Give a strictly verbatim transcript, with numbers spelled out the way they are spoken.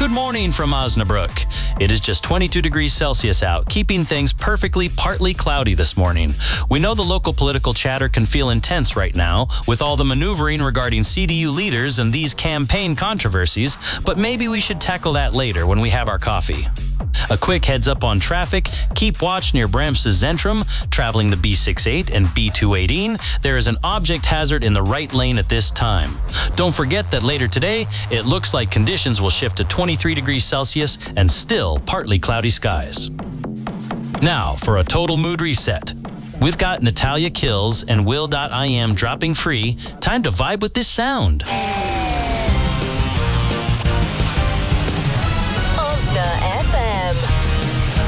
Good morning from Osnabrück. It is just twenty-two degrees Celsius out, keeping things perfectly partly cloudy this morning. We know the local political chatter can feel intense right now with all the maneuvering regarding C D U leaders and these campaign controversies, but maybe we should tackle that later when we have our coffee. A quick heads up on traffic. Keep watch near Brams's Zentrum. Traveling the B sixty-eight and B two eighteen, there is an object hazard in the right lane at this time. Don't forget that later today, it looks like conditions will shift to twenty-three degrees Celsius and still partly cloudy skies. Now for a total mood reset. We've got Natalia Kills and Will dot I am dropping free. Time to vibe with this sound.